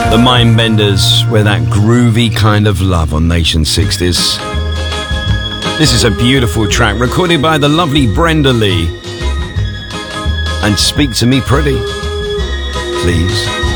The Mindbenders with that groovy kind of love on Nation 60s. This is a beautiful track recorded by the lovely Brenda Lee. And Speak to Me Pretty, please.